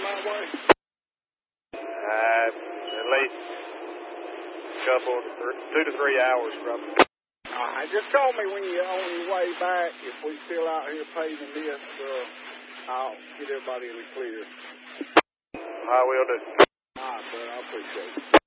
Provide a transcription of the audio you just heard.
that way? At least a couple, 2 to 3 hours, probably. All right, just call me when you're on your way back. If we still out here paving this, I'll get everybody in the clear. I will do. All right, sir, I appreciate it.